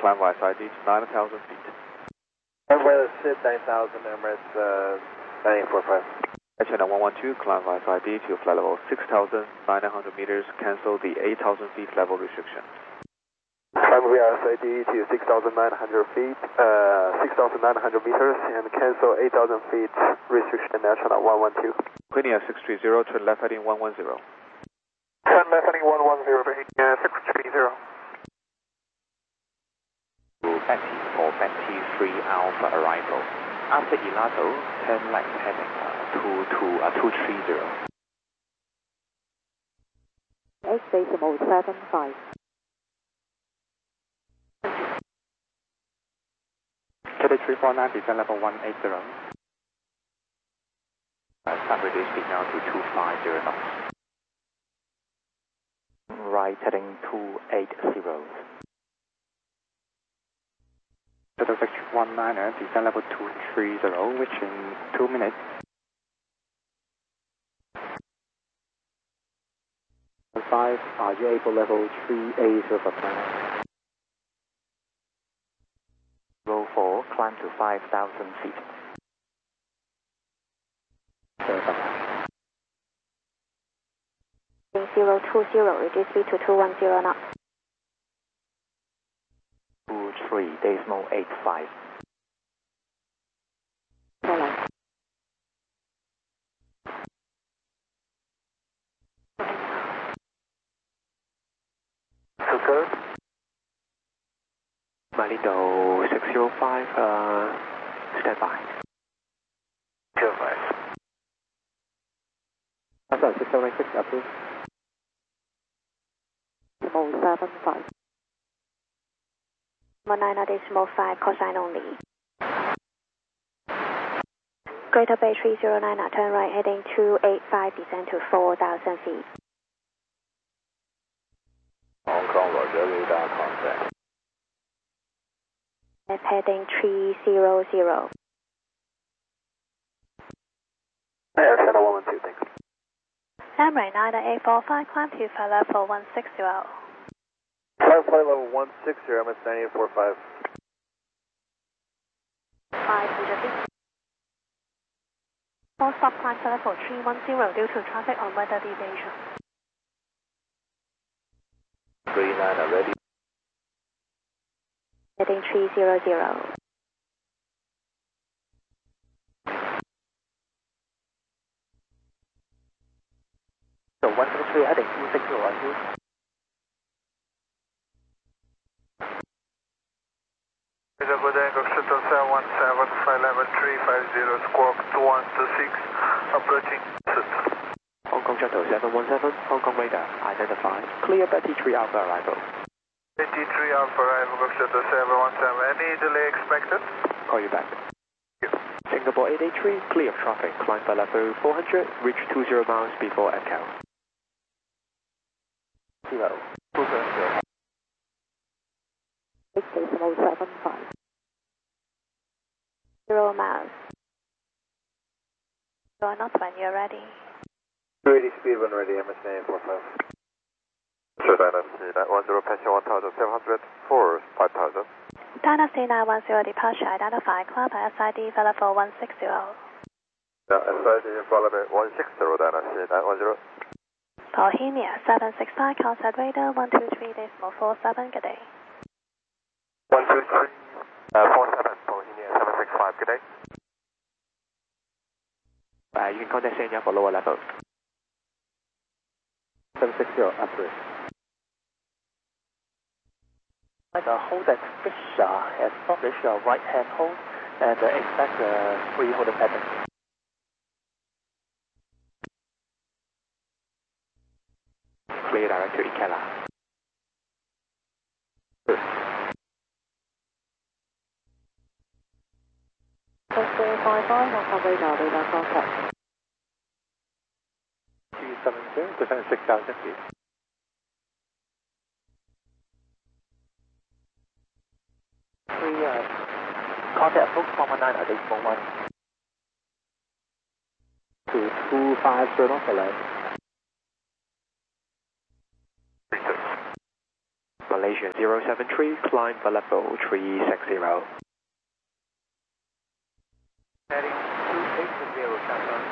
climb via side to 9,000 feet. Runway sit 9,000, Emirates 9845. China 112, climb via side to flight level 6,900 meters, cancel the 8,000 feet level restriction. Climb via SID to 6,900 feet, 6,900 meters, and cancel 8,000 feet restriction at China 112. Cleaning at 630, turn left heading 110. Turn left heading 110, beginning 630. Betty for Betty 3 Alpha arrival. After Elato, turn left heading 230. Next decimal 75. Cathay 349, descend level 180. Start reduce speed now to 250 knots. Right heading 280. Cathay 619, descend level 230, reaching 2 minutes. 5, are you able level 380 for climb? Row 4, climb to 5,000 feet. Perfect. 020, reduce speed to 210 knots. 23.85. Correct. So good. Malindo 605, stand by. 05. I'm sorry, 676, approved. Decimal 75. 9.5, cosine only. Greater Bay 309, turn right heading 285, descend to 4,000 feet. Hong Kong, Roger, radar contact. Left heading 300. China 112, thanks. Emirates 9845, climb to flight level 160. Climb flight level 160, MS 9845. 500 feet. Full stop climb flight level 310 due to traffic on weather deviation. 39 ready. Heading 300. So 173 heading 260, are you? Good angle, Shuttle 717, flight level 350, squawk 2126, approaching Shuttle. Hong Kong Shuttle 717, Hong Kong radar, identified. Clear Betty 3 Alpha arrival. Betty 3 Alpha arrival, Shuttle 717, any delay expected? Call you back. Thank you. Singapore 883, clear of traffic. Climb by level 400, reach 20 miles before ECHO. 0. 270. Next decimal 75. 0 miles. You are not when you're ready. Ready, speed when ready, MS 9845. Sure, Dynasty 910, passenger 1700 for 5000. Dynasty 910 departure, identify, climb by SID, flight level 160. SID, flight level 160, Dynasty 910. Bohemia 765, contact radar 123.47, good day. 123, 47, Bohemia 765, good day. You can contact Sanya for lower level. 760, approved. Hold at Fisher, establish your right hand hold, and expect free holding pattern. Clear direct to Ikela. Hong Kong radar contact. 270, descend 6,000 feet. Contact approach 119 at 841. To 250 knots for left. Malaysia 073, climb for level 360. Heading 280, Southbound.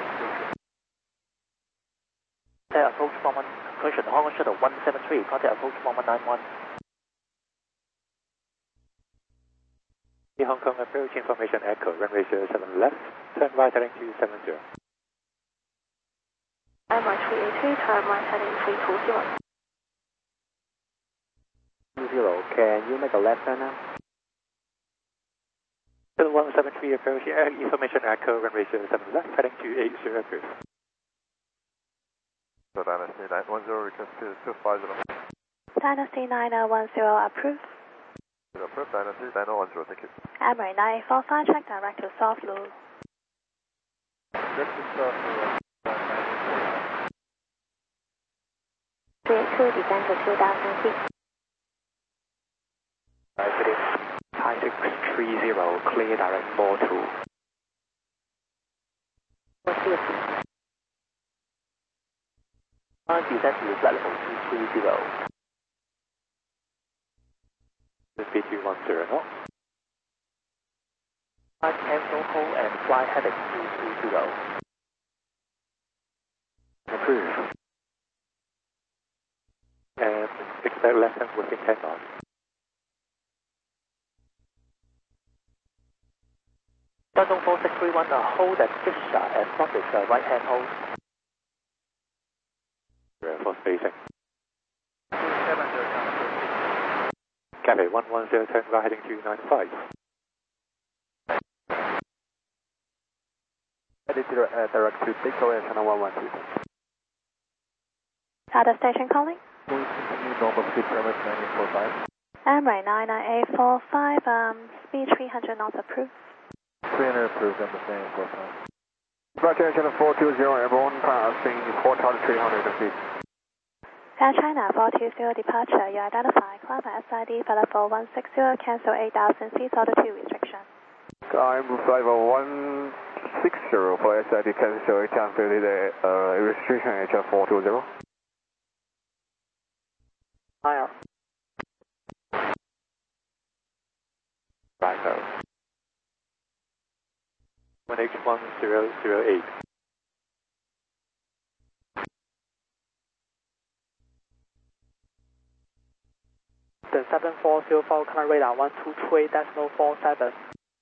Contact approach 11, conclusion, Hong Kong Shuttle 173, contact approach 1191. Hong Kong approach information echo, runway 07 left, turn right heading 270. MR 383, turn right heading 320. 20, can you make a left turn now? 173 approach, information echo, runway 07 left, heading 280 approach. So Dynasty 910, request to 250. Dynasty 9010, approved. Approved, Dynasty 9010, thank you. Emirates 9845, check direct to soft loop. Direct to soft loop. 382, descend to 2000 feet. Thai 630, clear direct 42. Descend to flight level 230. Speed 210 knots. Cancel hold and fly heading 230. Approved. And expect less than within 10 knots. Shandong 4631, hold at Fisher and Norwich, right hand hold. For spacing. 270, Cathay 110, turn right heading 295. Direct to takeaway, channel 112. Data station calling. Please continue normal speed parameters 9845. Emirates 99845, speed 300 knots approved. 300 approved, number 9845. Roger, channel 420, airborne, passing 4,300 feet. Air China 420 departure, you identify, climb at SID for level 160, cancel 8,000 feet, altitude restriction. Climb flight level 160 for SID, cancel 8,000 feet, restriction HF 420. Higher. Right out. 1H1008. The 740 current radar 123.47.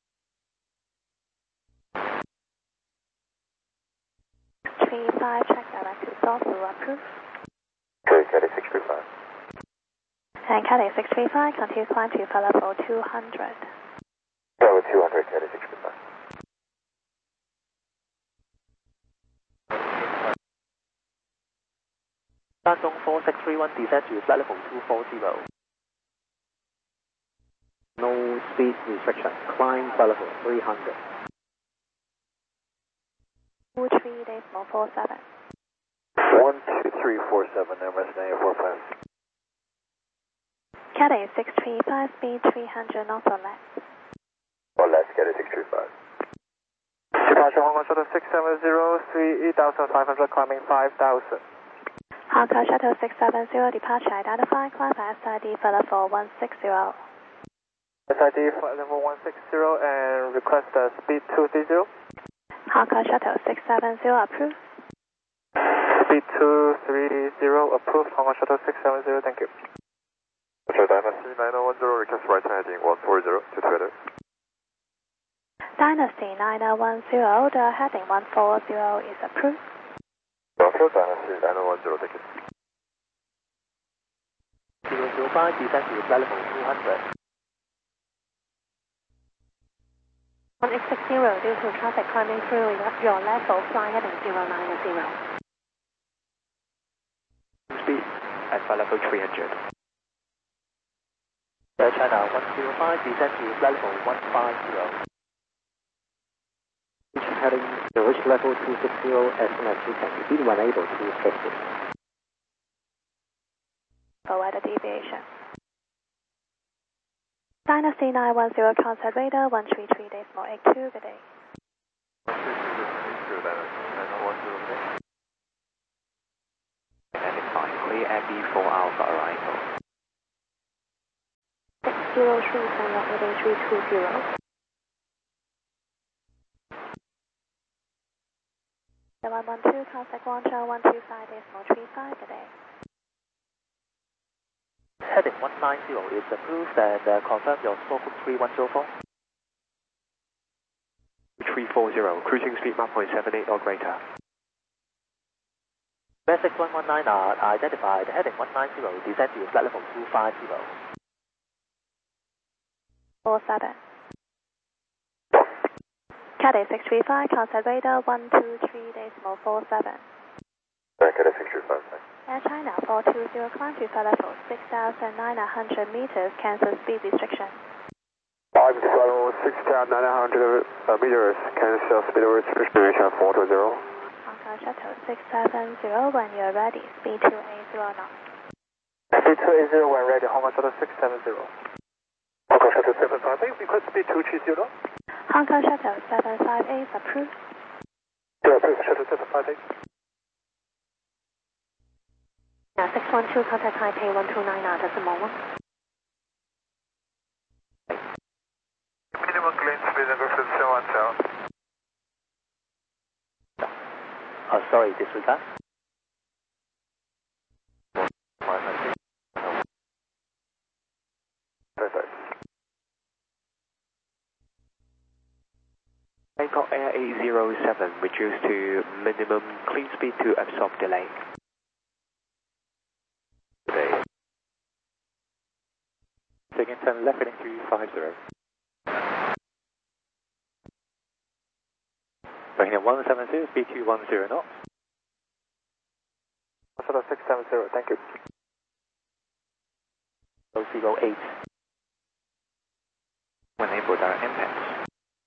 35, check direct to soft loop approved. Okay, Cathay 635. And Cathay 635, continue climb to for level 200. Level 200, Cathay 635. Shandong 4631, descend to flight level 240. No speed restriction, climb for level 300. 23.47. 12347, MS 9845. Cathay 635, speed 300 knots or less. Or less, Cathay 635. Departure Hong Kong Shuttle 670, 3,500, climbing 5,000. Hong Kong Shuttle 670, departure identify, climb at SID for level 160. SID flight level 160 and request speed 230. Hong Kong Shuttle 670, approved. Speed 230, approved. Hong Kong Shuttle 670, thank you. Hotel Dynasty 9010, request right heading 140 to Twitter. Dynasty 9010, the heading 140 is approved. Hotel Dynasty 9010, thank you. 005, descend to flight level 200. 160, due to traffic climbing through your level, fly heading 090. Speed at flight level 300. Air China 105, descend to flight level 150. Heading to reach level 260 as soon as you can, speed when able to 50. Weather deviation. Dynasty 910, transit radar 133.82, good day. 133.82, Dynasty 9010, Identify, clear MB4 Alpha arrival. 03, turn left heading 320. The 112, contact Guangzhou 125.35, good day. Heading 190 is approved and confirm your Norfolk 3104. 340, cruising speed Mach 0.78 or greater. Message 119 are identified. Heading 190, descend to flight level 250. 47. Cathay 635, contact radar 123.47. Cathay 635. Air China 420, climb to flight level 6,900 meters, cancel speed restriction. Climb to flight level 6,900 meters, cancel speed restriction 420. Hong Kong Shuttle 670, when you're ready, speed 280 knots. Speed 280 when ready, Hong Kong Shuttle 670. Hong Kong Shuttle 758, request speed 230. Hong Kong Shuttle 758 approved. Yeah, approved, Shuttle 758. 612, contact Taipei 129 at the moment. Minimum clean speed negotiation 717. Sorry, disregard. Perfect. Bangkok Air 807, reduced to minimum clean speed to absorb delay. Today. Taking turn left heading 350. Bringing in 170, speed 210 knots. Shuttle 670, thank you. 008. Enable direct impacts.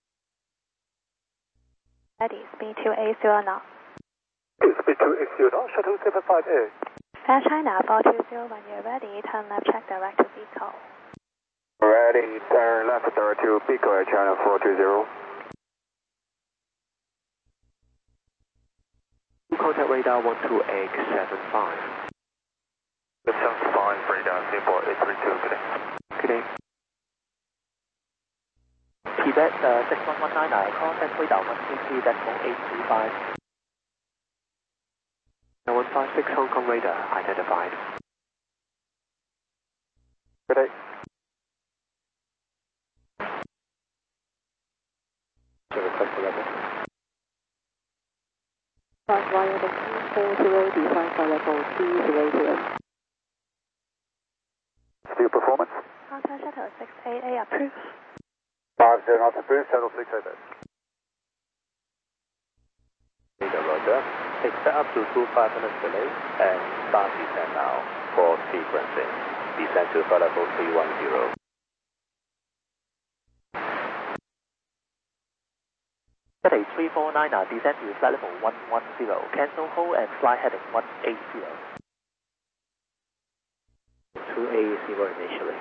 Ready, speed 280 knots. Speed 280 knots, Shuttle 758. Air China 420, when you're ready, turn left, check direct to Vico. Ready, turn left direct to Vico, Air China 420. Contact radar 128.75. 75, radar Singapore 832, good day. Good day. Tibet 6119, contact radar 133.835. 156 Hong Kong radar identified. Good day. So request the level. Via the 240, define flight level 200. Speed performance. Hong Kong Shuttle 688 approved. 50 knots approved, Shuttle 688. Radar Roger. Expect up to 25 minutes delay and start descent now for sequencing. Descend to flight level 310. Cathay 349, descend to flight level 110. Cancel hold and fly heading 180. 280 initially.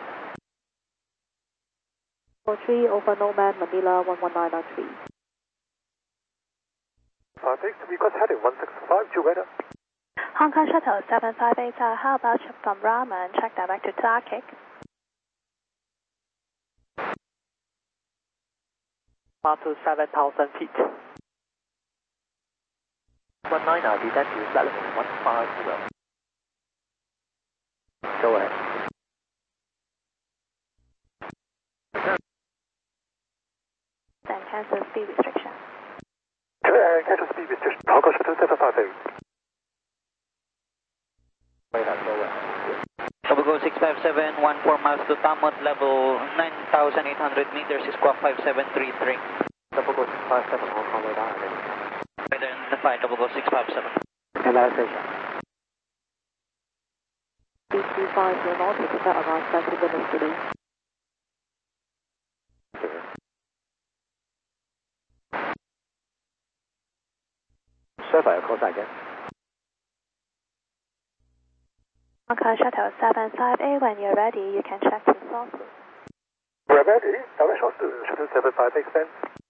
43 over Nomad Manila 11993. 56, request heading 165, Julieta. Hong Kong Shuttle 758, how about from Raman, check direct to Tarkik? Up to 7,000 feet. 19, descend to flight level 150. Go ahead. Then cancel speed restriction. Cancel speed restriction, Hong Kong Shuttle 758. Radar, go ahead. Tobago 657, 14 miles to Tamot, level 9,800 meters, squawk 5733. Tobago 657, Hong Kong radar identified. Identify Tobago 657. Realization. Speed 250 knots, expect around 20 minutes delay. Survey, call that again. Hong Kong Shuttle 758, when you're ready, you can check to source route. We're ready, direct short to Shuttle 758, extend.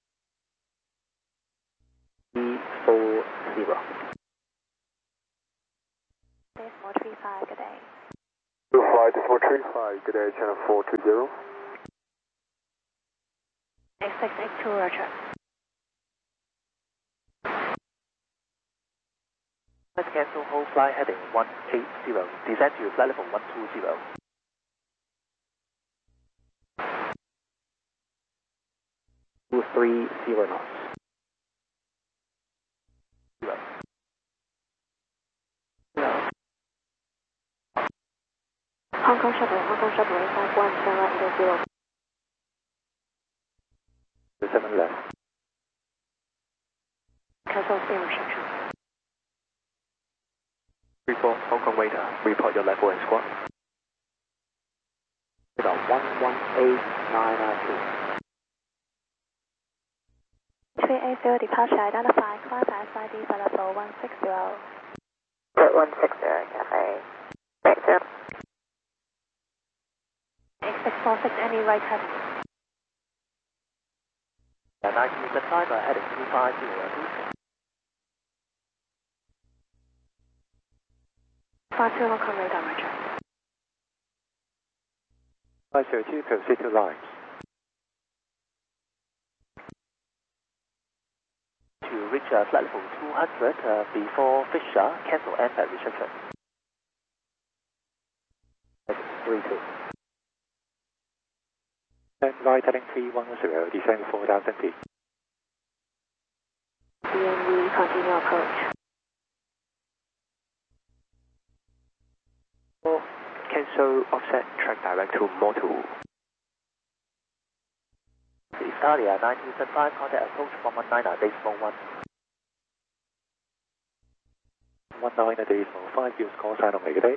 E40. Decimal 35, good day. 25, Decimal 35, good day, Channel 420. 682, Roger. Let's cancel hold flight heading 180, descend to flight level 120. Two 30 knots. 0. Hong Kong Shuttle A51 7 left. cancel steam restriction. 34, Hong Kong waiter, report your level and squawk. About 118992. 380 departure, identify, climb at SID for level 160. 160, cafe. Right, sir. X646, any right heading. 1975 heading 250. 52 Hong Kong radar, Roger. 502, proceed to lines. To reach flight level 200 before Fisher, cancel and restriction. 32. And right heading 310, descend 4,000 feet. DNV, continue approach. Cancel offset track direct to Motu. Italia 1975, contact approach 119, decimal 1. 19 decimal 5, use call sign only, good day.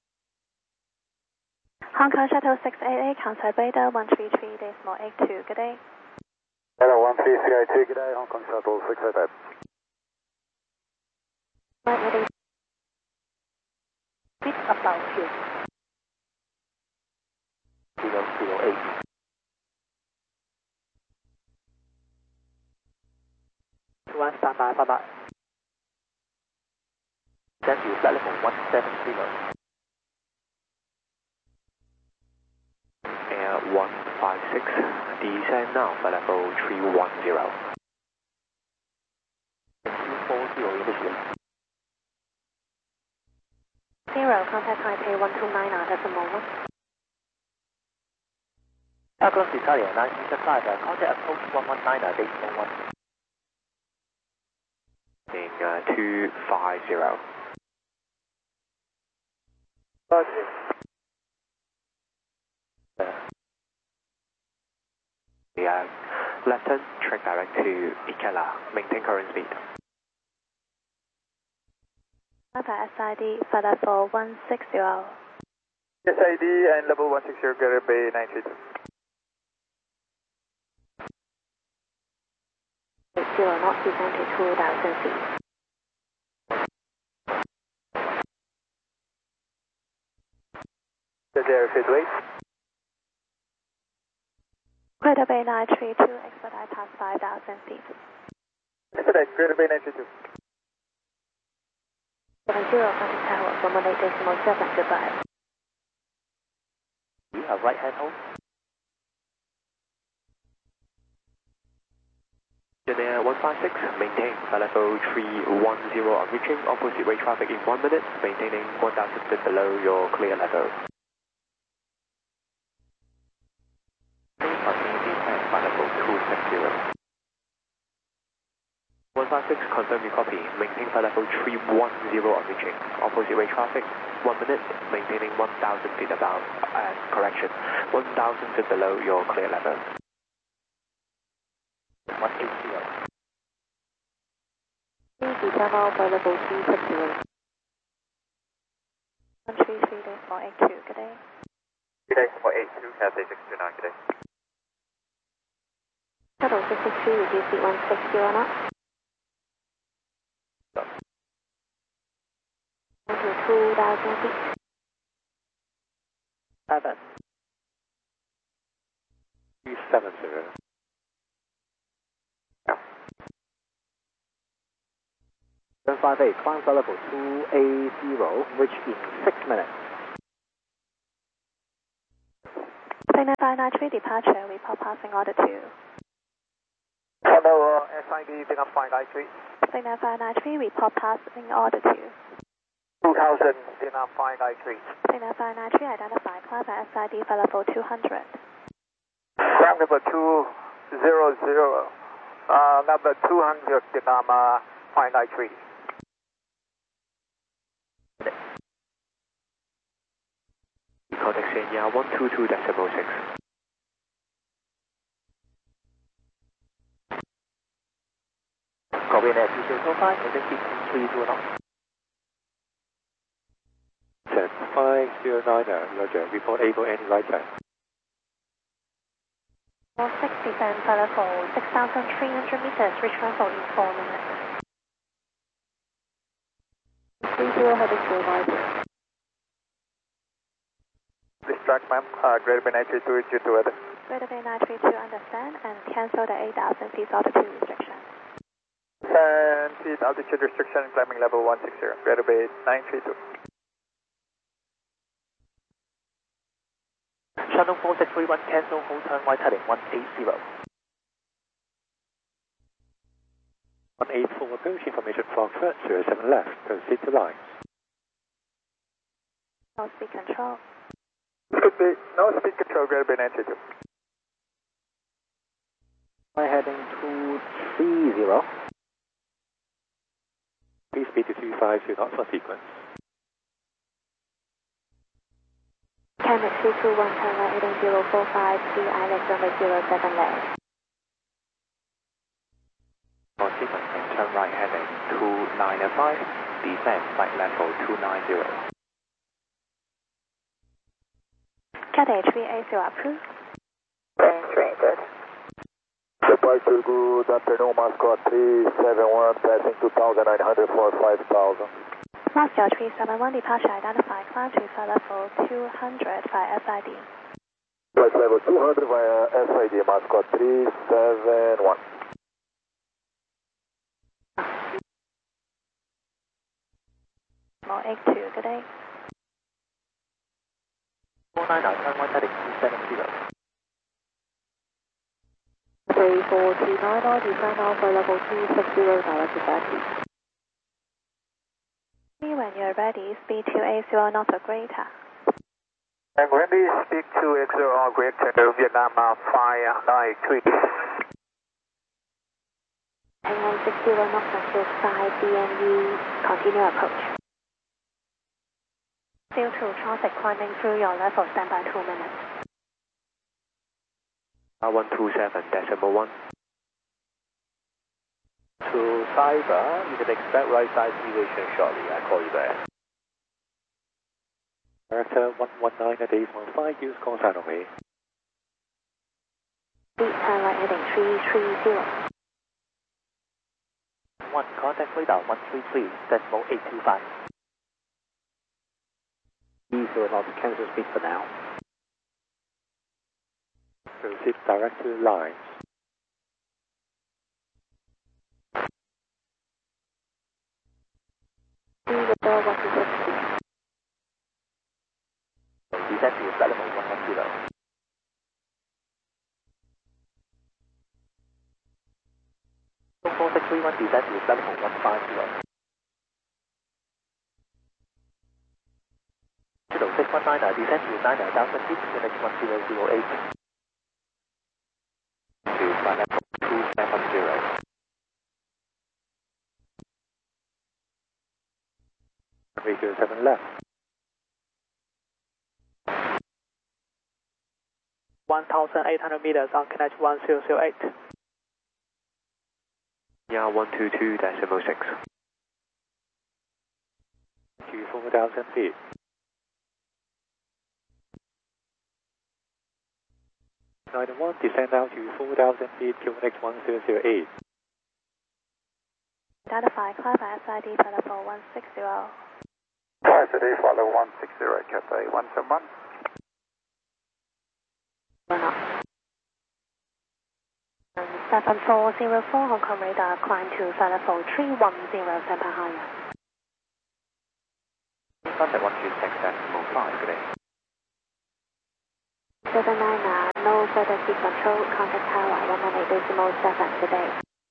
Hong Kong Shuttle 688, contact Beta 133.82, good day. Hello, 13382, good day, Hong Kong Shuttle 688. Right, ready. Speed about here. 008. One standby, bye-bye. Descend to flight level 170. Air 156, descend now for level 310. 240 initially. 0, contact Taipei 129, decimal 1. Aircraft Italia 1975, contact approach 119, decimal 1. 250. Left turn, track direct to Ikela, maintain current speed. Climb at SID for level 160. SID and level 160, Garrett Bay 92. 80 knots, descend to 2,000 feet. The airfield wait. Greater Bay 932, expedite past 5,000 feet. Expedite, Greater Bay 932. 70, contact tower 118, decimal 7, goodbye. You have right hand hold. Air 156, maintain for level 310 on reaching opposite way traffic in 1 minute, maintaining 1,000 feet below your clear level. Continue descend for level 260. 156, confirm you copy, maintain for level 310 on reaching opposite way traffic, 1 minute, maintaining 1,000 feet above, correction, 1,000 feet below your clear level. 180. Please descend now for level 360. 133.82, good day. Good day, 482, Cathay 629, good day. Shuttle 63, reduce speed 160 knots. To 2,000 feet. 7. 370. Turn 58, climb for level 280, reach in 6 minutes. Plane 593 departure, report passing order 2. level SID, Vietnam 593. Vietnam 593, report passing altitude. 2000, Vietnam 593. Vietnam 593, identify, climb at SID for level 200. Ground number 200, number 200, Vietnam 593. Contact Xenia 122.6. Korean Air 2005, identity 30 knots. 509, Roger. Report able any right turn. 460 descend for level 6,300 meters, reach level in 4 minutes. 30 heading to arrival. This track ma'am, Greater Bay 932 is due to weather. Greater Bay 932, understand, and cancel the 8,000 feet altitude restriction. 10 feet altitude restriction, climbing level 160, Greater Bay 932. Channel 4631, cancel, hold turn right heading 180. 184, approach information Foxtrot 07 left, proceed to lines. No speed control. Could be no speed control, Greater Bay 932. Heading 230. Please speed to 250 knots for sequence. Climate 321, turn right heading 045, see island runway 07 left. For sequence, turn right heading 295, descend flight level 290. Cathay 380 approved. Range good. Departure, good afternoon, Mascot 371, passing 2,900 for 5,000. Moscow 371, departure identified, climb to flight level 200 via SID. Flight level 200 via SID, Mascot 371. More 82, good day. 499, turn right heading 270. 3429, or descend now for level 260, direct to 30. When you're ready, speed 280 not or greater. And ready, speak to XO or greater, Vietnam 593. Hang on 60 knots until 5 DNV, continue approach. Still through traffic climbing through your level, stand by 2 minutes. 127.1. To Cyber, you can expect right side deviation shortly. I call you back. Director 119 at 815, use call sign away. Turn right heading 330. 1, contact radar 133, decimal 825. Easy not to cancel speed for now. Proceed direct to lines. Descend to flight level 110. 4631, descend to flight level 150. 619, descend to 9,000 feet, QNH 1008. To flight level 270. 307 left. 1,800 meters on QNH 1008. Yeah, 122.6. To 4,000 feet. 91, descend now to 4,000 feet, QNX 1008. Identify, climb at SID for level 160. SID follow 160, Cathay 171. We're not. 7404 Hong Kong radar, climb to flight level 310, stand by higher. Contact 126.5, good day. 79, no further speed control, contact tower 118.7 today.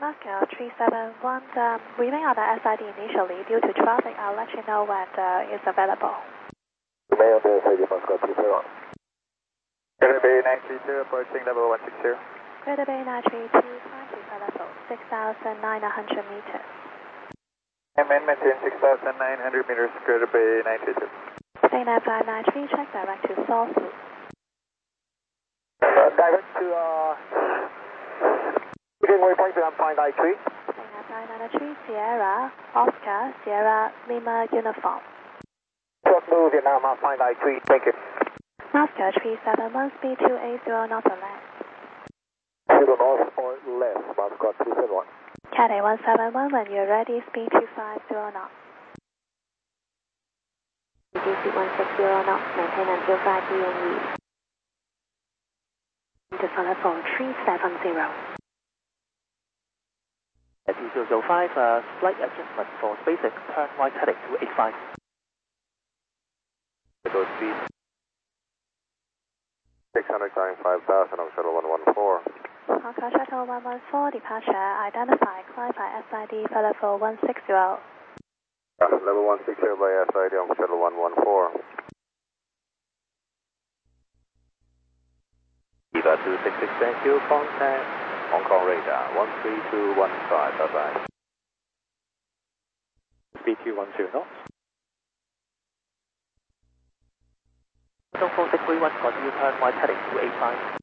Moscow 371, remain on the SID initially. Due to traffic, I'll let you know when it's available. Remain on the SID Moscow 371. Greater Bay 932, approaching level 160. Greater Bay 932, climb to level 6,900 meters. And maintain 6,900 meters, Greater Bay 932. Bay 9593, check direct to source loop. Direct to beginning waypoint on 593. Bay 9593, Sierra, Oscar, Sierra, Lima, Uniform. Short move Vietnam 593, thank you. Moscow 371, speed 280 knots or less. 0 north or less, Moscow 371. Cathay 171, when you're ready, speed 250 knots. DC 160 knots, maintain until 5 DNE. To follow for 370. At 2005, slight adjustment for SpaceX, turn right heading to 85. Go speed 600 climbing 5,000 on shuttle 114. Hong Kong Shuttle 114, departure, identify, climb by SID, level 160. Level 160 by SID on shuttle 114. Eva 266, thank you, contact Hong Kong radar 13215, bye bye. Speed 210 knots. 4631, continue turn right heading to 85.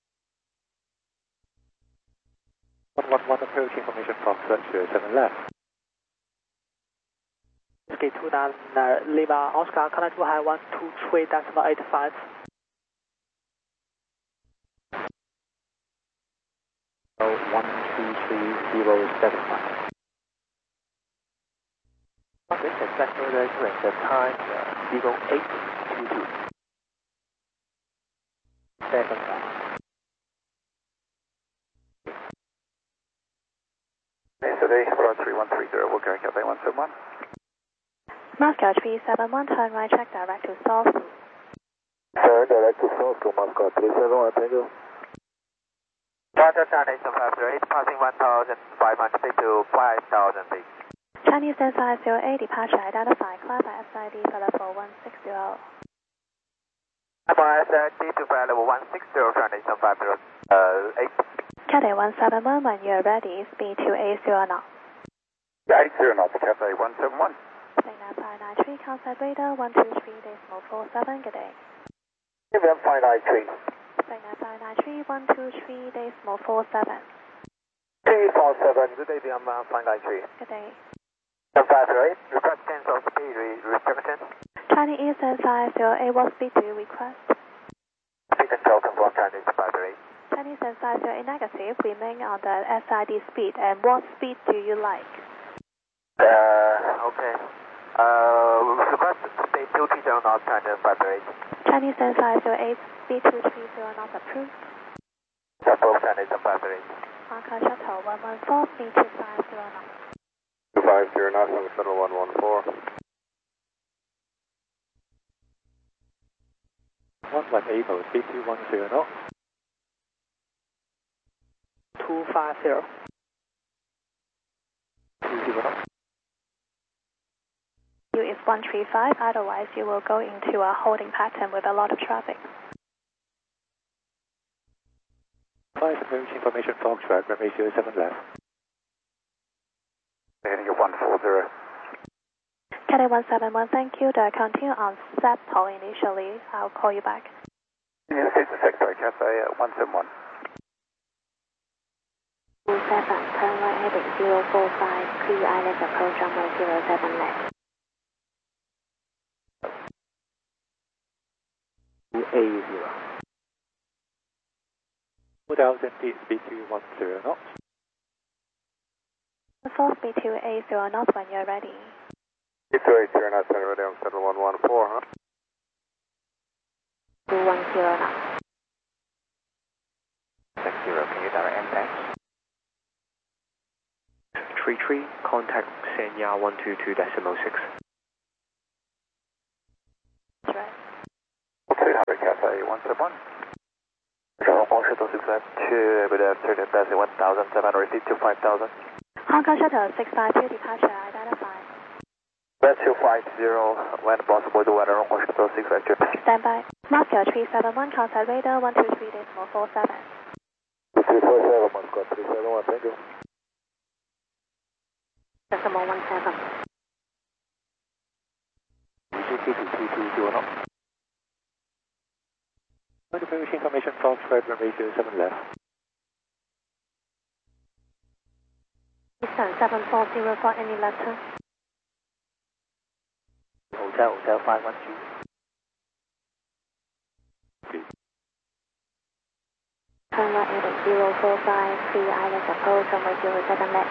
111 approach information from Search 7 left. Escape 29 Lima Oscar, connect to high 123.85. Oh, 123.075. Okay, expect further during the time 0822. 7 Yesterday, Broad 3130, we'll carry Cathay 171. Moscow 371, turn right, check direct to source loop. Sir, direct to source to Moscow 371, thank you. Roger, Chinese 508, passing 1,500 feet to 5,000 feet. Chinese 508, departure, identify, climb by SID, level 160. By SID to level 160, Chinese 508. Cathay 171, when you're ready, speed 280 knots. 80 knots, Cathay 171. Bay 9593, contact radar 123.47, good day. FM 593. Bay 9593, 123.47. 347, good day, VM 593. Good day. 508, request cancel speed restriction. Chinese Eastern 508, what speed do you request? Speed control confirm Chinese 508. Chinese Eastern 508 negative, remain on the SID speed, and what speed do you like? Okay. Request speed 230 knots, Chinese 508. Chinese Eastern 508, speed 230 knots approved. Approved, Chinese 508. Hong Kong Shuttle 114, speed 250 knots. 250 knots on shuttle 114. 118, speed 210 knots. 250. 20 knots. You is 135, otherwise you will go into a holding pattern with a lot of traffic. 5 approach information from track, runway 07 left. Heading at 140. Cathay 171, thank you. Continue on SATPO initially. I'll call you back. Yes, it's the Secretary, Cathay 171. 27, turn right heading 045, clear island approach runway 07 left. 280. 2000 feet, speed 210 knots. Full speed 280 knots when you're ready. 280 knots, ready on shuttle 114, huh? 210 knots. 60, can you direct impact? 33, contact Sanya 122.6. That's right. 200 Cathay 171. Shuttle 红石头652, good afternoon, passing 1,700 feet to 5,000. Hong Kong Shuttle 652 departure identified. West 250, when possible, the weather on Hong Shuttle 652. Stand by. Moscow 371, contact radar 123.47. 347, Moscow 371, thank you. Decimal 17. Information from Fredman Radio 7 left. Eastern 740 for any letter. Hotel 512. Turn right heading 045, 3 islands approach, runway 07 left.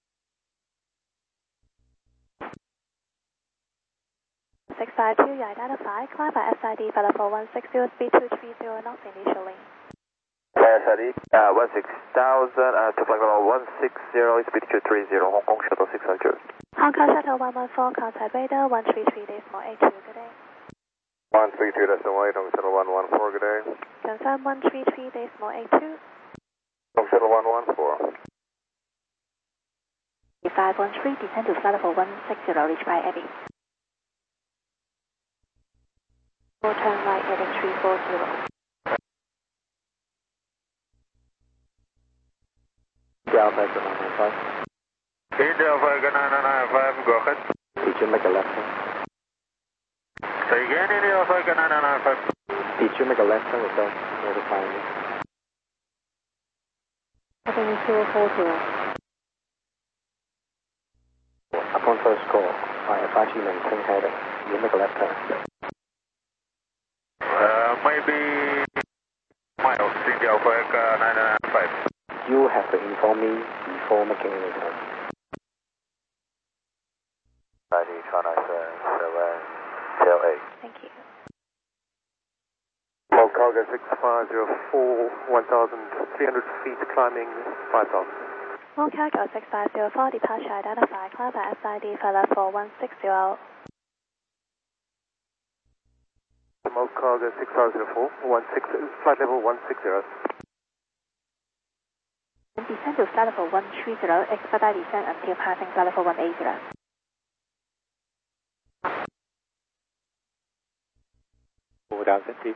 You identify. Climb by SID Flight 460, speed 230 knots initially. SID 16,000 to flight level 160, speed 230, Hong Kong Shuttle 600. Hong Kong Shuttle 114, contact radar 133.82, good day. 132.8, Hong Shuttle 114, good day. Confirm 133.82. Hong Shuttle 114. 513, descend to flight level 160, reach by Abbey. Turn right heading 340. Delta 995. Delta 995, go ahead. Did you make a left turn? Say again, Delta 995. Did you make a left turn without notifying me? Heading 040. Upon first call, I advise you maintain heading. You make a left turn. Maybe miles in Delta 995. You have to inform me before making any turn. ID China 7, tail 8. Thank you. Long cargo 6504, 1,300 feet, climbing 5,000. Long cargo 6504, departure identified. Climb by SID Flight 4160. Remote cargo 6504, 16, flight level 160. Descend to flight level 130, expedite descent until passing flight level 180. 4,000 feet.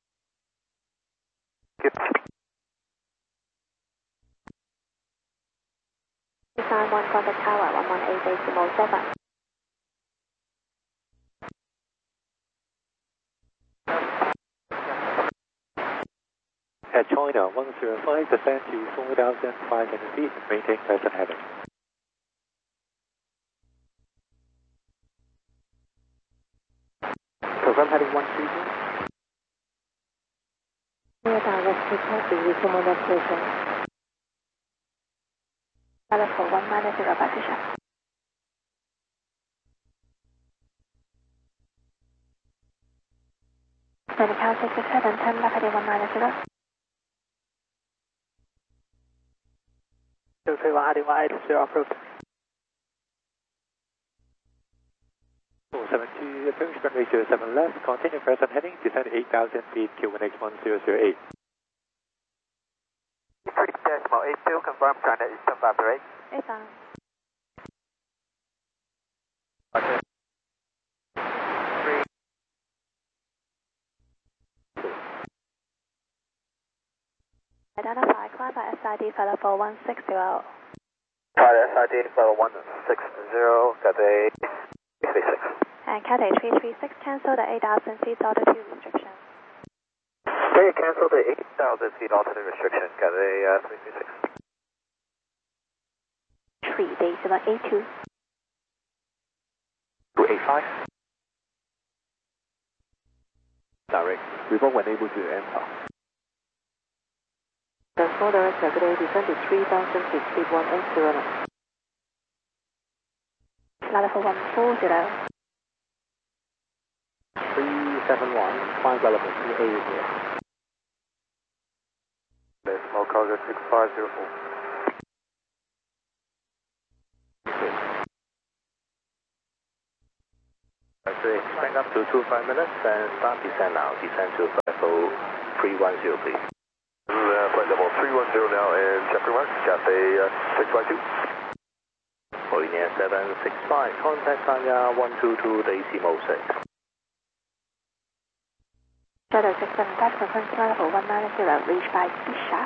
Design 1 contact tower 118.7. At China 105, descend to 4,500 feet, maintain present heading. Confirm heading 132. Near direct report to resume destination. Flight level 190 position. Medical 667, turn left heading 190. 231 heading 180, approved. 472, approach runway 07 left, continue present heading, descend 8,000 feet, Q1X 1008. 3.82, confirm China Eastern 508. 8,000. Identify. Climb by SID Flight 4160. SID level 160, Cathay 336. And Cathay 336, cancel the 8,000 feet altitude restriction. Okay, cancel the 8,000 feet altitude restriction, Cathay 336. 3 days 182. 285. Direct. Report when able to enter. Transport director, good day, descend to 3,000 feet, speed 180. Flight level 140. 371, climb flight level 280. Small cargo 6504. Expand up to 25 minutes and start descend now. Descend to flight level 310, please. level 310 now and chapter 1, Cathay 652. Meridian 765, contact Sanya 122 decimal 6. Shadow 675, confirm flight level 190, reached by Fisher.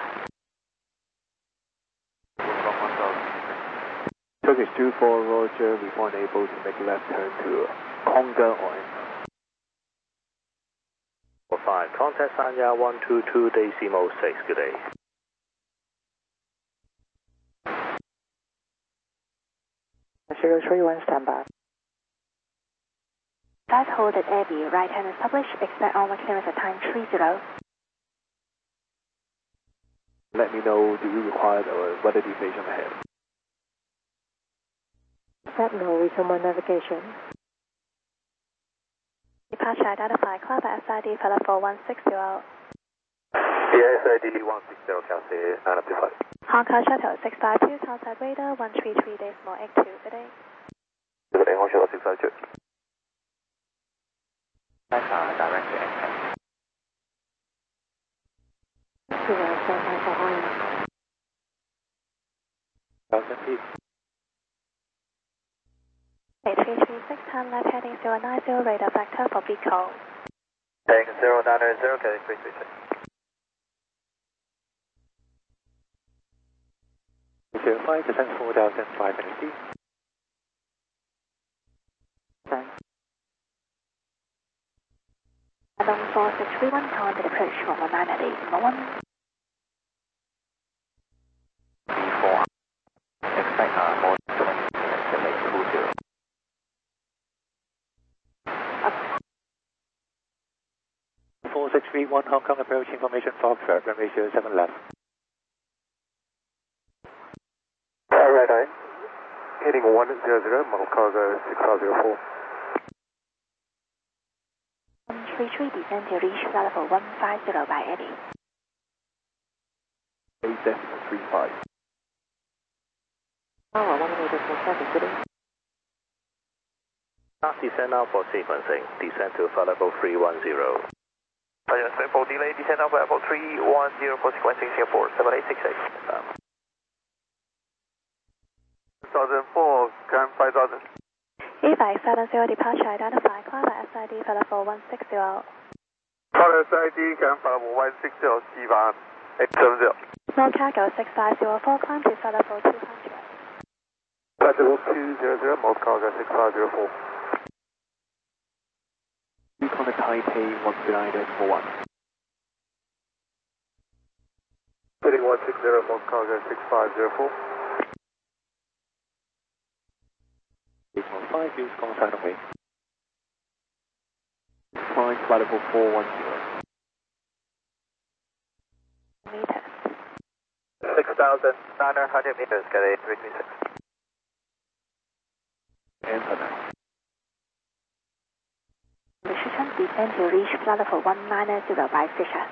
Turkish 24, Roger, we weren't able to make left turn to Konga or 5, contact Sanya 122 decimal 6, good day. Zero 31, standby. Flight hold at Abbey, right hand is published, expect onward clearance at time 30. Let me know, do you require a weather deviation ahead? Set no, resume on navigation. Departure identified, climb by SID for level 160. Yeah, SID 160, Cathay 925. Hong Kong Shuttle 652, contact radar 133.82, good day. Good day, Hong Kong Shuttle 652. Direct to England. 1,000 feet. 8336, turn left heading 090, radar vector for Vico. Take 090, Cathay 336. 05, descent 4,500 feet. Along 4631, target approach from 190, number 1. B4. Expect more than 20 minutes, delay 20. 4631, Hong Kong approach information Foxtrot, runway 07 left. Right eye. Heading 100, model cargo 6504. 133, descend to reach flight level 150 by Eddie. 8.35. Tower 187, good day. Last descent now for sequencing, descend to flight level 310. For delay, descend now for level 310 for sequencing Singapore 7868. 2004, current 5000. E570, departure identified, climb by SID for level 160. Call SID, current level 160, Xivan 870. Small cargo 6504, climb to flight level 200. Flight level 200, mode cargo 6504. Recon Taipei 139.41. Heading 160, mode cargo 6504. 815, use call sign away. Flying flight level 410. Meters. 6,900 meters, Cathay 336. Enter now. Precision, descend to reach flight level 190 by Fisher.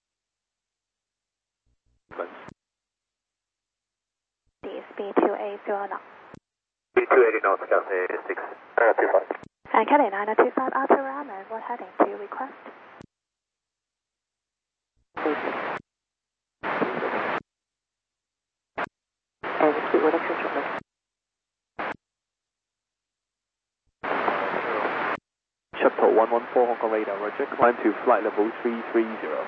DSB 280 knots. 280 knots, Cathay 625. And Cathay 925, outer ram, and what heading do you request? And speed reduction shortly. Shuttle 114, Hong Kong radar, roger. Climb to flight level 330.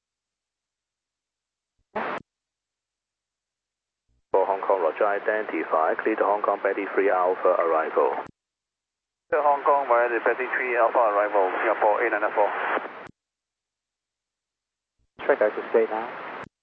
For Hong Kong, roger, identify, clear to Hong Kong, Betty 3 Alpha arrival. Hong Kong, where the Betty 3 Alpha arrival, Singapore 894. Trigger to straight now.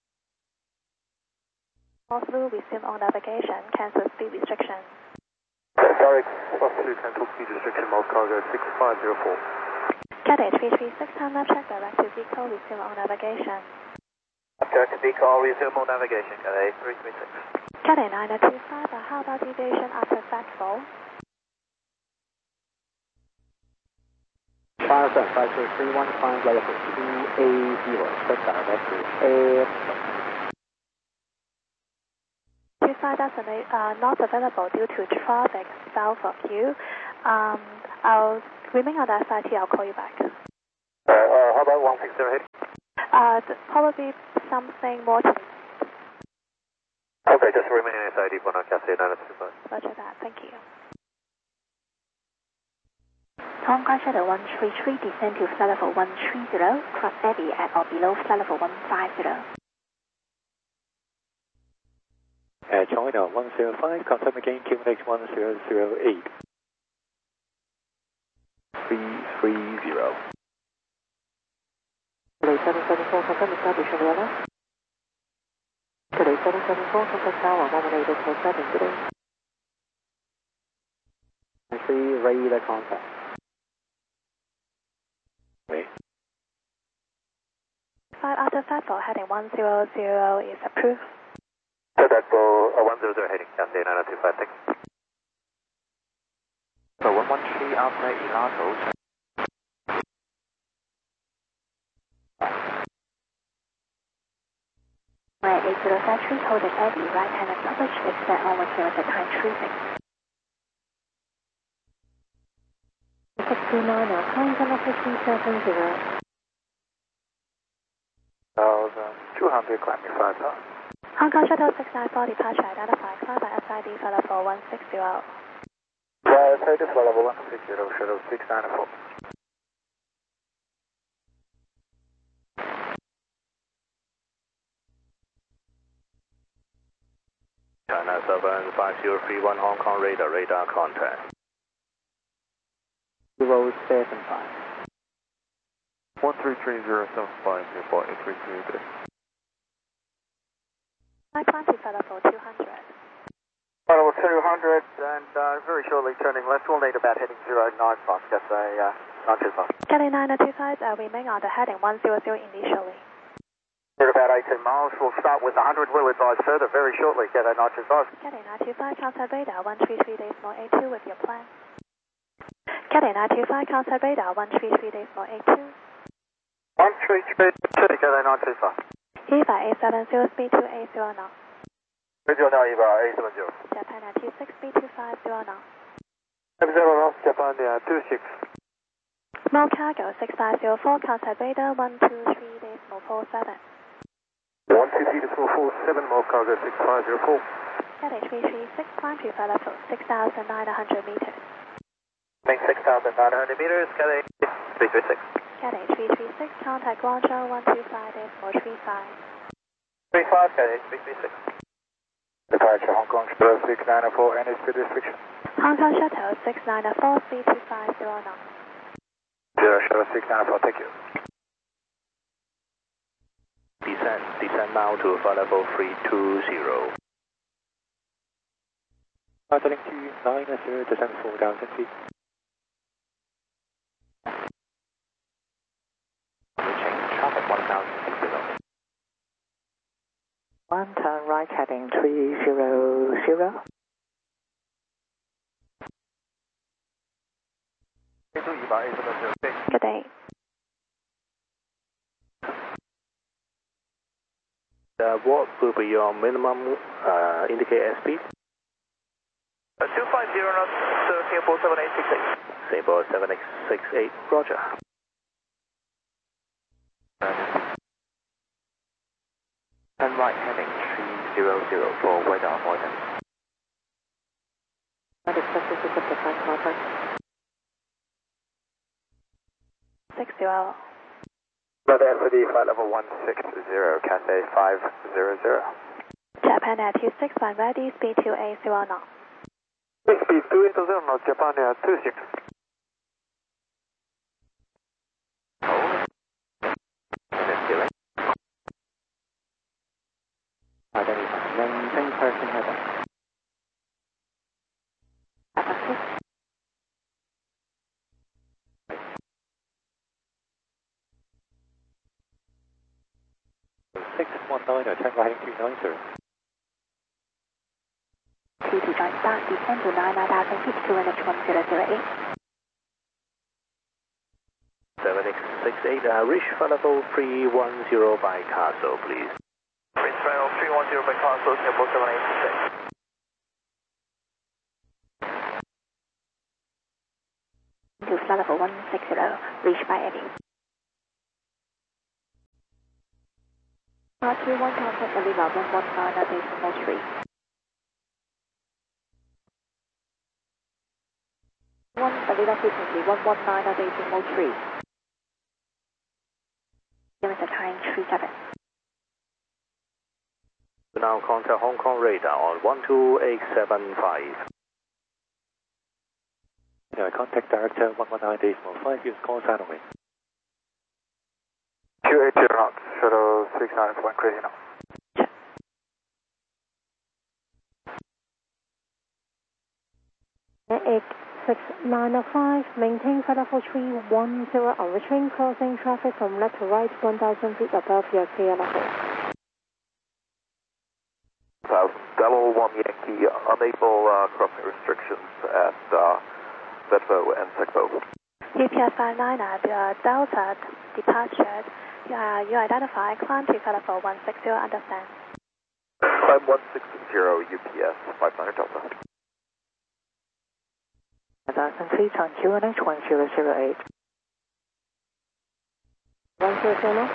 All through, resume on navigation, cancel speed restriction. Direct, +2, cancel speed restriction, mode cargo 6504. Cathay 336, time left check, direct to Vico, resume on navigation. Direct to Vico, resume on navigation, Cathay 336. Cathay 925, how about deviation after backfall? Fire 5331, climb level 2A0, expect direct to air. 25 not available due to traffic south of you. I'll remain on that side here, I'll call you back. How about 160 heading? Probably something more to Okay, just remain SID for now, Cathay 925. Roger that, thank you. Hong Kong Shuttle 133, descend to flight level 130, cross Abbey at or below flight level 150. China 105, confirm again, QNH 1008. 330. Today 774, confirm establishment radar. Today 774, confirm tower 118.47 today. 3 radar contact. Wait. 5 after 54, heading 100 is approved. So that's for 100 heading, Cathay 925, thanks. So 113 after Elato. Right 80 factory, hold at Abbey, right hand acknowledged, expect onward here at the time 36. 629 now, calling from office 370. 200, climbing 5 pounds. Hong Kong Shuttle 694, departure identified, climb by SID flight level 160. SID flight level 160, Shuttle 694. China 75031 Hong Kong radar contact. 075. 133.075, report 833. I climb to flight level 200. Flight level 200 and very shortly turning left, we'll need about heading 09 fast, Cathay 925. Cathay 925, remain on the heading 100 initially. At about 18 miles, we'll start with 100, we'll advise further very shortly, Cathay 925. Cathay 925, contact radar 133.82 with your plan. Cathay 925, contact radar 133.82. 133, Cathay 925. EVA 870, speed 280 now. Radio now, EVA 870. Japan 926, speed 250 now. 70 knots, Japan 26. More cargo 6504, contact radar 123.47. 123.47, more cargo 6504. Cathay 336, climb to flight level 6,900 meters. Main 6,900 meters, Cathay 336. Cathay 336, contact Guangzhou 125.35. 35, Cathay 336. Departure Hong Kong Shuttle 694, any speed restriction? Hong Kong Shuttle 694, speed 250 now. 0 Shuttle 694, thank you. Descend now to flight level 320. Starting to 90, descend 4,000 feet. Reaching traffic 1060. 1 turn right heading 300. Good day. What will be your minimum indicated airspeed? 250 knots, Singapore 7868. Singapore 7868, roger. Turn right heading 300 for weather avoidance. Not expected to get the front contact. 60. Brother FD flight level 160, Cathay 500. Japan 926, one ready, speed 280 now. Speed 280 knots, Japan 26. Identify, maintain person header. Affirmative. 619, check heading 290. CT joint start, descend to 9,000 feet, QNH 1008. 7868, reach flight level 310 by Castle, please. Reach final 310 by Castle, Singapore 7868. To flight level 160, reached by Abbey. R21 contact Manila 119 at decimal 3. 1 Manila frequency 119 at decimal 3. Here is the time 37. Now contact Hong Kong radar on 12875. Contact director 119.5, use call sign away. 280 knots, shuttle 694, crazy now. X 6905, maintain flight level 310 on return crossing traffic from left to right 1000 feet above your clear level. Delaware 1 Yankee, unable crossing restrictions at Bedford and Segbo. UPS 59 Delta departure. You identify climb to flight level 160, understand. Climb 160 UPS 59 Delta. 1003 on QNH 1008. 100 knots.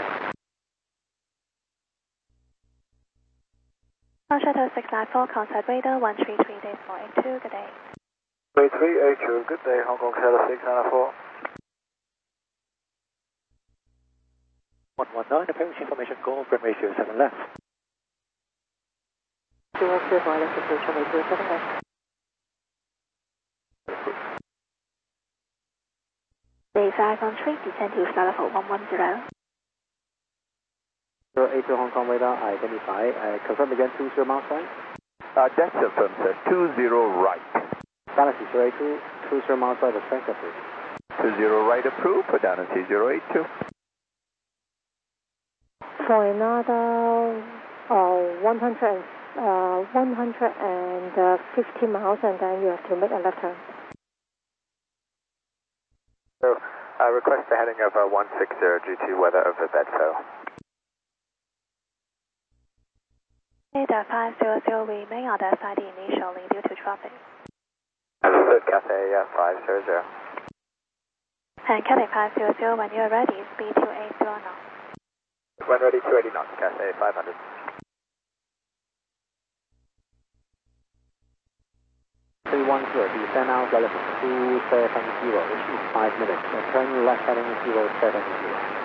Shuttle 694, contact radar 133.82, good day. 3382, good day, Hong Kong Shuttle 694. 119, approach information call from ratio 7 left. 0 wireless approach ratio 7 left. Day 513, descend to flight level 110. 082 Hong Kong radar, identify. Confirm again 20 miles right. That's confirmed, sir. 20 right. Galaxy 082, 20 miles right, respectively. 20 right approved, put down at 082. For another 150 miles, and then you have to make a left turn. So, request the heading of 160 due to weather over Bedford. Radar 500 remain on the SID initially due to traffic. Understood, Cathay 500. And Cathay 500, when you're ready, speed 280 knots. When ready, 280 knots, Cathay 500. 310, descend now flight level 270, which is 5 minutes. Turn left heading 070.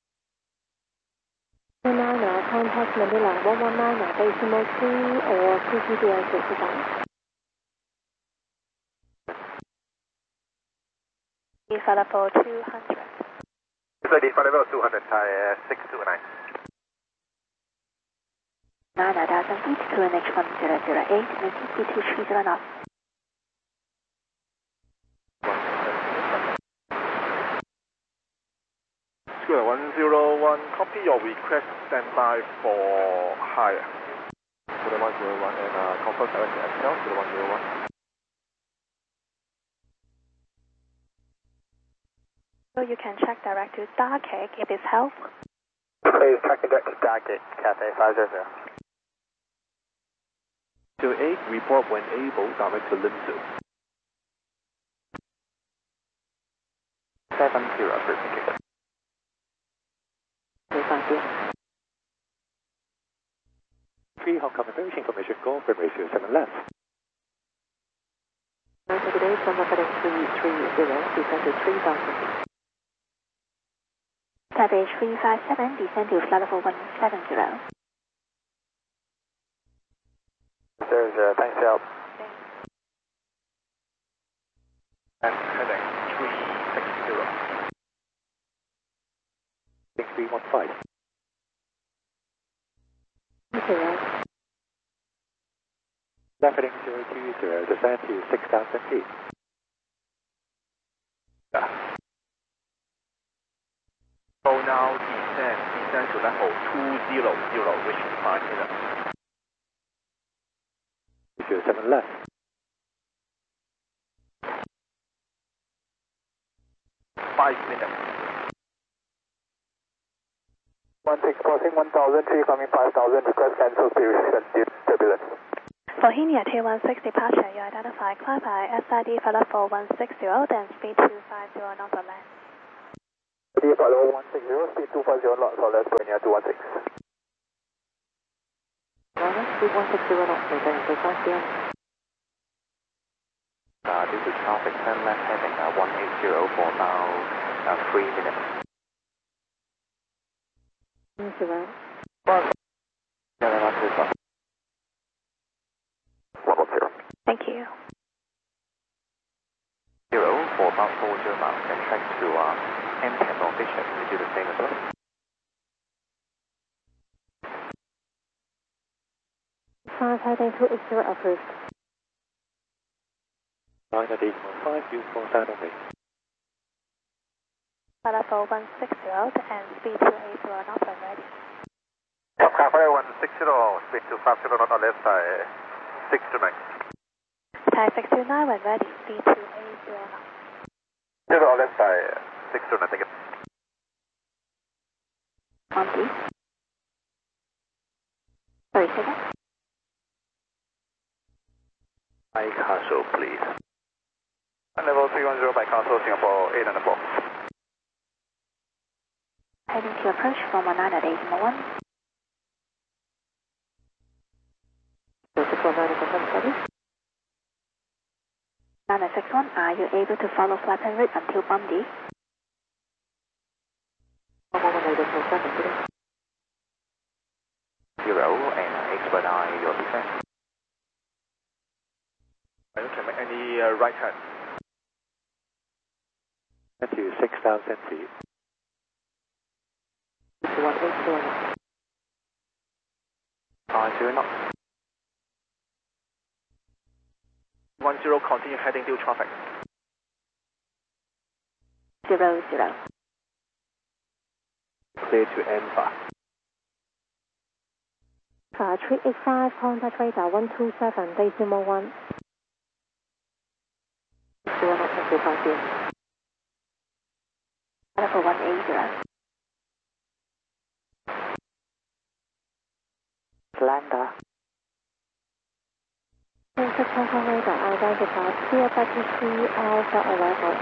29 contact Manila 119 at decimal 3 or CGDI 65. Flight level 200. Ready, flight level 200, Thai 629. 9,000 feet, QNH 1008, making speed 230 knots. Square 101, copy your request, stand by for higher. Square 101 and confirm direct to Excel, Square 101. So you can check direct to Stargate if this helps. Please track direct to Stargate, Cathay 500. 28, report when able, direct to Linzu. 70, appreciate. 3 Hong Kong approach information call from ratio 7 left. Today, Summer heading 330, descend to 3000 feet. Cathay 357, descend to flight level 170. There's thanks for help. And heading 360. 6315. Left heading 020, descend to 6,000 feet. So now descend to level 200, which is 5 minutes. Ratio 7 left. 5 minutes. 16 crossing 1000, 3 coming 5000, request cancel period due to turbulence. For Hinia T16 departure, you identify climb by SID flight level 160, then speed 250 knots or less. Flight level 160, speed 250 knots or less, going near 216. speed 160 knots, maintaining till 5 p.m. Due to traffic, turn left heading 180 for now 3 minutes. 10. 110. Thank you. 0 for about 40 miles and check to M10 location. We do the same as well. 5 heading 280 approved. 9 at 8.5, use for sound only. Level 160 and speed 280 knots when ready. Cafe 160, speed 250 knot on left side, 629. Thai 629 when ready, speed 280 knots. 0 on left side, 629, thank you. On please. Sorry, second. By Castle, please. Level 310 by Castle, Singapore 804. Heading to approach from 19 at 801. 961, are you able to follow flight plan route until Bundy? 0 and expedite your descent. I don't make any right hand. To 6,000 feet. 180 50 knots. 10, continue heading due traffic. 00. Clear to N5. 385, contact radar 127, decimal 1. 0 knots until 5 p.m. Level 180. Lander. Contact contact radar identified, clear Becky 3 Alpha arrival.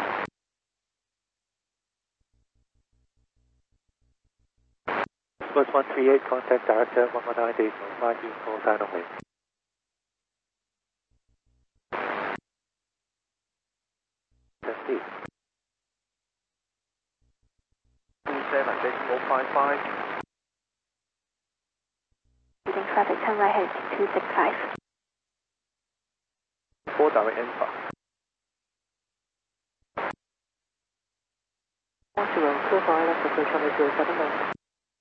Bus 138, contact director 119 decimal 5, use for sound only. Indeed. 27, decimal 55. Leading traffic, turn right heading 265. 4 direct N5. 10, clear for ILS approach on 07 knots.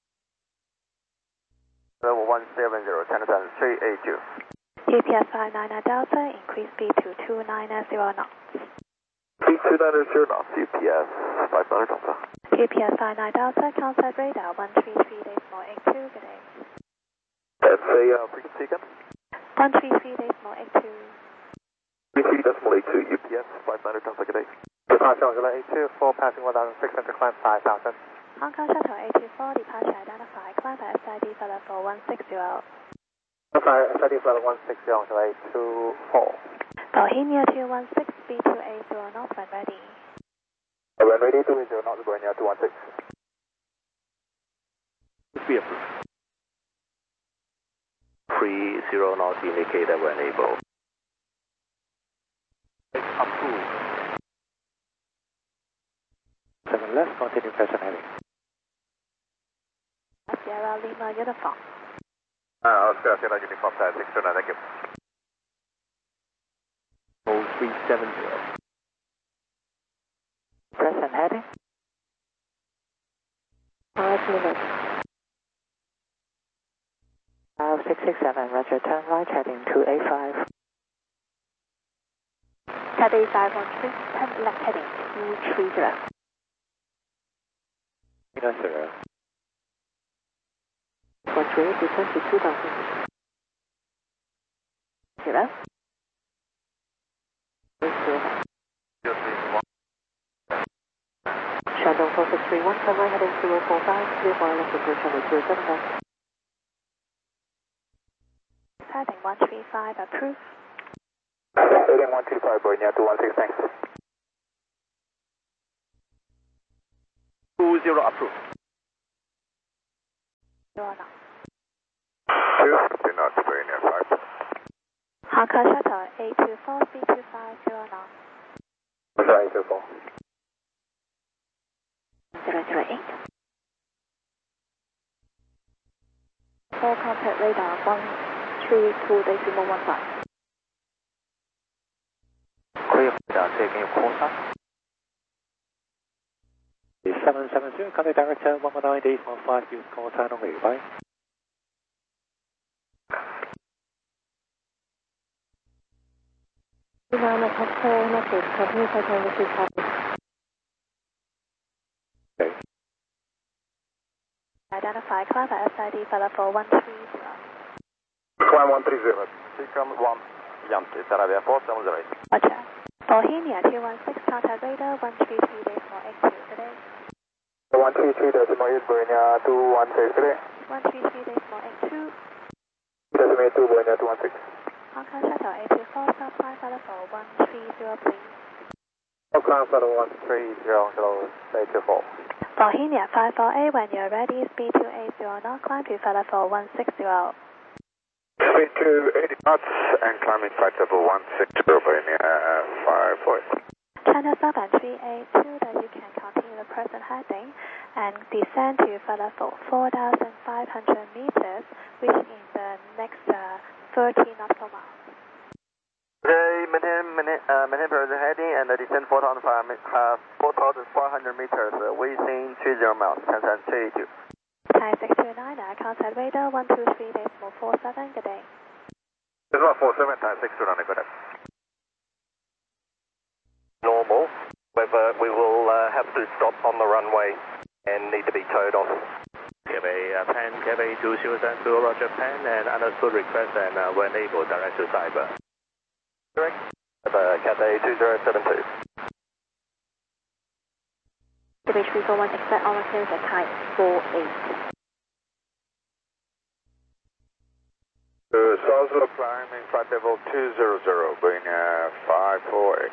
Level 170, 10 382. GPS 599 Delta, increase speed to 290 knots. Speed 290 knots, UPS 500 Delta. GPS 59 Delta, contact radar 133 decimal 82, good day. That's a frequency again. 133 decimal 82. 33 decimal 82, UPS 500 Delta, good day. Departure 82, 4 passing 1,600, climb 5,000. Hong Kong Shuttle 824, departure identified, climb by SID for level 160. SID for level 160 to 824. Bohemia 216, speed 280 knots when ready. When ready, 280 knots, Bohemia 216. Be approved. 30 knots indicator when able. Approved. 7 left, continue present heading. Sierra Lima uniform. Oscar, Sierra Uniform Side 629, thank you. 0370. Present heading. 5 minutes. 667, roger, turn right heading 285. Taipei 513, turn left heading 230. 0. 138, descend to 2,000. 0. 80. Shandong 4631, turn right heading 045, clear for ILS approach on 07 knots. Heading 135, approved. Heading 125, Bohemia 216, thanks. 20 approved. 0 knots. 250 knots, Bohemia Hong Kong Shuttle 824, speed 250 knots. Sorry, 824. 008. Full contact radar 132.15. 可以回答这边有 call sign。 770, contact director 119.815, use call sign only, bye. Nana Foxtrot message, continue second receive copy. Okay. Identify climb at SID level 130. Climb 130. Become 1. Yankee, Taravia 470. Roger. Bohemia 216, contact radar 133.82 today. 133.8, Bohemia 216. 133.82. 2.2, Bohemia 216. Hong Kong Shuttle 824, stop climb level 130, please. Climb level 130, hello, 824. Bohemia 548, when you're ready, speed 280 knots, climb to level 160. Speed 280 knots and climbing flight level 160, Bohemia 548. Channel 7382 that you can continue the present heading and descend to level 4,500 meters, which in the next 30 nautical miles. Okay, maintain present heading and descend 4,500 meters, within 30 miles, Canton 282. Thai 629, contact radar 123.47, good day. This is 47, Thai 629, good day. Normal, whether we will have to stop on the runway and need to be towed on. Pan, Cathay 2072, Roger Pan, and understood request and when able, direct to cyber. Correct. Cathay 2072. WH341, expect our clearance at time 48. Salzburg climbing flight level 200, Bohemia 548.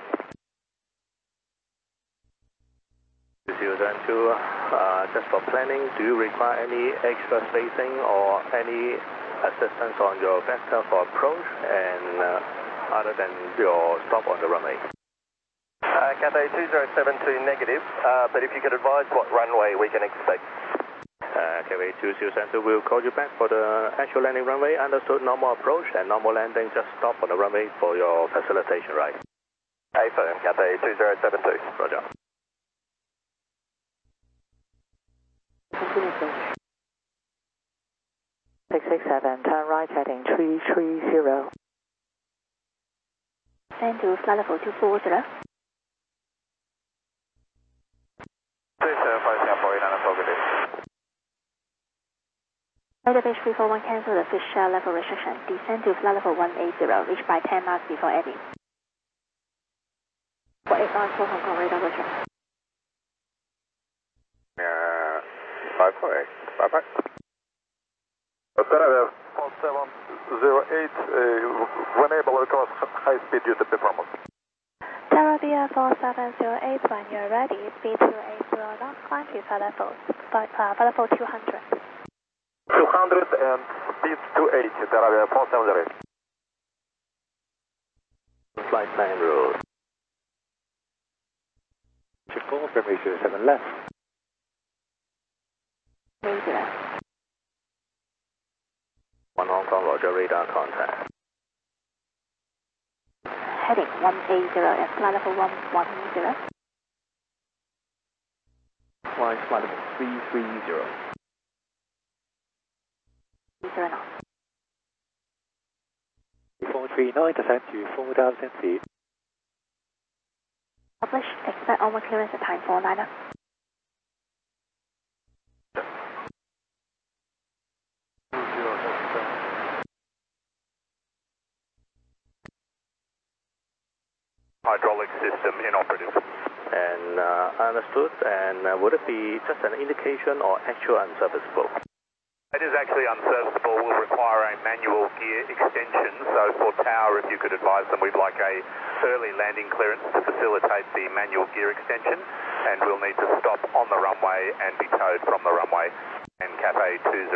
2072, just for planning, do you require any extra spacing or any assistance on your vector for approach and other than your stop on the runway? Cathay 2072 negative, but if you could advise what runway we can expect. Cathay 2072 will call you back for the actual landing runway. Understood, normal approach and normal landing, just stop on the runway for your facilitation, right? Affirm, Cathay 2072. Roger. Continue, please. 667, turn right heading 330. Descend to flight level 240. 275 Singapore, Nana Foxtrot. WH341, cancel the fish level restriction. Descend to flight level 180, reach by 10 miles before Eddie. 4894 Hong Kong radar version. 548. Bye-bye. Taravia 4708, when able, request high speed due to performance. Taravia 4708, when you're ready, speed 280 knots, climb to level 200. 200 and speed 280, Taravia 4708. Flight plan route. 4, February 07 left. 30. 1 Hong Kong, Roger, radar contact. Heading 180 at flight level 110. Flight level 330. 30 knots. 439, descend to 4,000 feet. Published, expect onward clearance at time 49. Hydraulic system inoperative. And understood, and would it be just an indication or actual unserviceable? It is actually unserviceable, will require a manual gear extension, so for Tower, if you could advise them, we'd like a early landing clearance to facilitate the manual gear extension, and we'll need to stop on the runway and be towed from the runway, and Cathay 20